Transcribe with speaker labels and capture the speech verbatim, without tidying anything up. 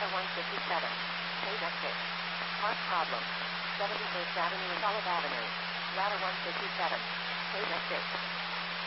Speaker 1: Ladder one fifty-seven. Page exit. Park problem. seventy-first Avenue and Olive Avenue. Ladder one fifty-seven. Page exit.